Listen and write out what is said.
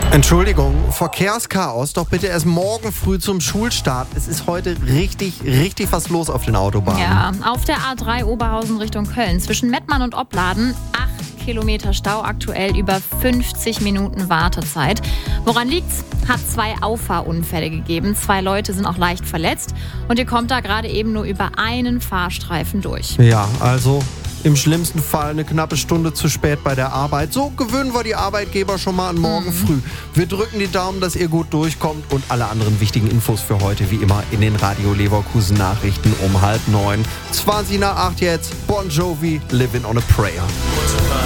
Entschuldigung, Verkehrschaos, doch bitte erst morgen früh zum Schulstart. Es ist heute richtig was los auf den Autobahnen. Ja, auf der A3 Oberhausen Richtung Köln zwischen Mettmann und Opladen 8 Kilometer Stau, aktuell über 50 Minuten Wartezeit. Woran liegt's? Hat 2 Auffahrunfälle gegeben. 2 Leute sind auch leicht verletzt und ihr kommt da gerade eben nur über einen Fahrstreifen durch. Ja, also im schlimmsten Fall eine knappe Stunde zu spät bei der Arbeit. So gewöhnen wir die Arbeitgeber schon mal an morgen früh. Wir drücken die Daumen, dass ihr gut durchkommt und alle anderen wichtigen Infos für heute wie immer in den Radio Leverkusen Nachrichten um 8:30. 20 nach 8 jetzt. Bon Jovi, Living on a Prayer.